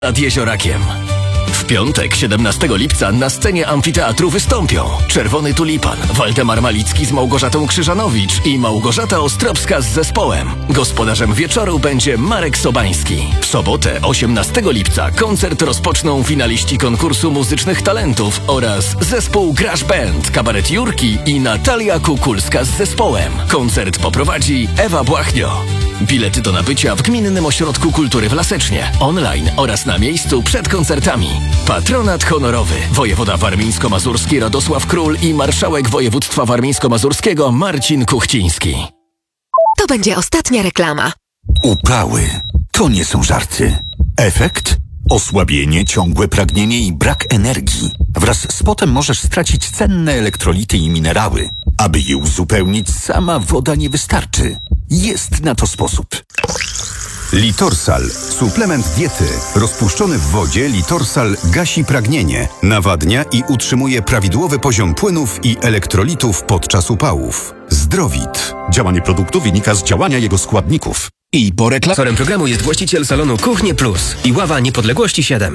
nad Jeziorakiem. W piątek, 17 lipca na scenie amfiteatru wystąpią Czerwony Tulipan, Waldemar Malicki z Małgorzatą Krzyżanowicz i Małgorzata Ostropska z zespołem. Gospodarzem wieczoru będzie Marek Sobański. W sobotę, 18 lipca koncert rozpoczną finaliści konkursu muzycznych talentów oraz zespół Crash Band, kabaret Jurki i Natalia Kukulska z zespołem. Koncert poprowadzi Ewa Błachnio. Bilety do nabycia w Gminnym Ośrodku Kultury w Lasecznie, online oraz na miejscu przed koncertami. Patronat honorowy wojewoda warmińsko-mazurski Radosław Król i marszałek województwa warmińsko-mazurskiego Marcin Kuchciński. To będzie ostatnia reklama. Upały to nie są żarty. Efekt? Osłabienie, ciągłe pragnienie i brak energii. Wraz z potem możesz stracić cenne elektrolity i minerały. Aby je uzupełnić, sama woda nie wystarczy. Jest na to sposób. Litorsal. Suplement diety. Rozpuszczony w wodzie Litorsal gasi pragnienie, nawadnia i utrzymuje prawidłowy poziom płynów i elektrolitów podczas upałów. Zdrowit. Działanie produktu wynika z działania jego składników. I po reklamie. Sponsorem programu jest właściciel salonu Kuchnie Plus i Ława Niepodległości 7.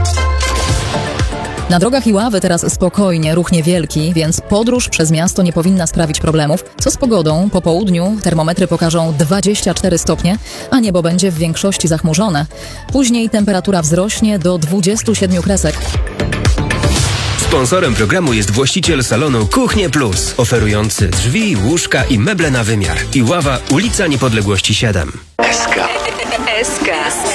Na drogach Iławy teraz spokojnie, ruch niewielki, więc podróż przez miasto nie powinna sprawić problemów. Co z pogodą? Po południu termometry pokażą 24 stopnie, a niebo będzie w większości zachmurzone. Później temperatura wzrośnie do 27 kresek. Sponsorem programu jest właściciel salonu Kuchnie Plus, oferujący drzwi, łóżka i meble na wymiar. Iława, ulica Niepodległości 7. SK.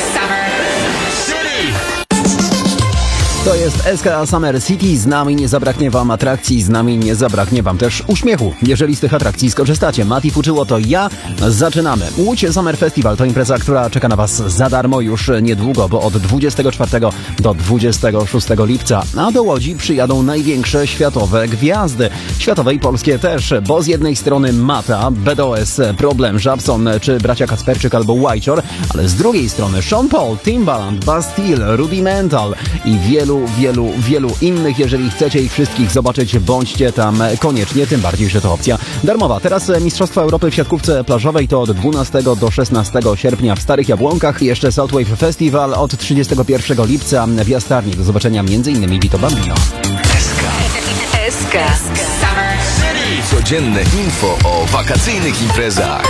To jest SK Summer City. Z nami nie zabraknie wam atrakcji, z nami nie zabraknie wam też uśmiechu, jeżeli z tych atrakcji skorzystacie. Mati Fuczyło to ja. Zaczynamy. Łódź Summer Festival to impreza, która czeka na was za darmo już niedługo, bo od 24 do 26 lipca. A do Łodzi przyjadą największe światowe gwiazdy. Światowe i polskie też, bo z jednej strony Mata, BDOS, Problem, Żabson czy bracia Kacperczyk albo Whiteshore, ale z drugiej strony Sean Paul, Timbaland, Bastille, Rudimental i wielu innych. Jeżeli chcecie ich wszystkich zobaczyć, bądźcie tam koniecznie, tym bardziej, że to opcja darmowa. Teraz Mistrzostwa Europy w siatkówce plażowej to od 12 do 16 sierpnia w Starych Jabłonkach. Jeszcze Southwave Festival od 31 lipca w Jastarni. Do zobaczenia m.in. Vito Bambino. SK. Codzienne info o wakacyjnych imprezach.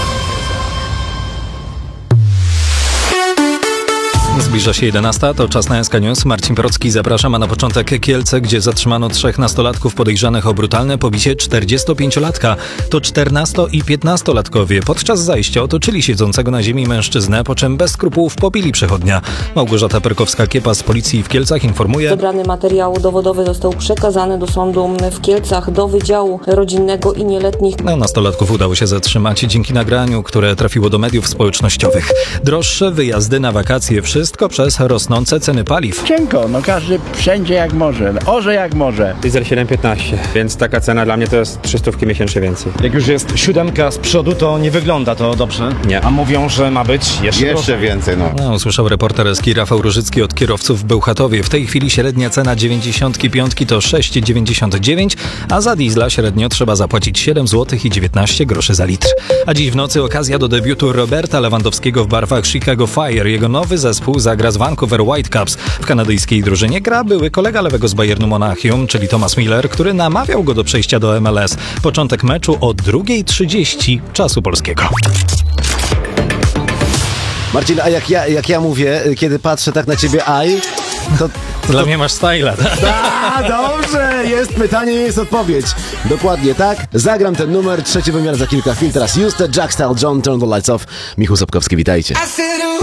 Zbliża się 11, to czas na SK News. Marcin Porocki, zapraszam, a na początek Kielce, gdzie zatrzymano 3 nastolatków podejrzanych o brutalne pobicie 45-latka. To 14- i 15-latkowie podczas zajścia otoczyli siedzącego na ziemi mężczyznę, po czym bez skrupułów pobili przechodnia. Małgorzata Perkowska-Kiepa z policji w Kielcach informuje. Zebrany materiał dowodowy został przekazany do sądu w Kielcach, do Wydziału Rodzinnego i Nieletnich. Nastolatków udało się zatrzymać dzięki nagraniu, które trafiło do mediów społecznościowych. Droższe wyjazdy na wakacje, wszystko przez rosnące ceny paliw. Cienko, każdy wszędzie jak może, orze jak może. Diesel 7,15, więc taka cena dla mnie to jest 300 miesięcznie więcej. Jak już jest 7 z przodu, to nie wygląda to dobrze. Nie. A mówią, że ma być jeszcze więcej. Usłyszał reporter SK Rafał Różycki od kierowców w Bełchatowie. W tej chwili średnia cena 95 to 6,99, a za diesla średnio trzeba zapłacić 7 zł i 19 groszy za litr. A dziś w nocy okazja do debiutu Roberta Lewandowskiego w barwach Chicago Fire. Jego nowy zespół zagra z Vancouver Whitecaps. W kanadyjskiej drużynie gra były kolega lewego z Bayernu Monachium, czyli Thomas Miller, który namawiał go do przejścia do MLS. Początek meczu o 2:30 czasu polskiego. Marcin, a jak ja mówię, kiedy patrzę tak na ciebie, to... Dla mnie masz styla. Dobrze, jest pytanie, jest odpowiedź. Dokładnie tak. Zagram ten numer, trzeci wymiar za kilka chwil. Teraz Houston, Jack Style, John, Turn the Lights Off. Michał Sapkowski, witajcie.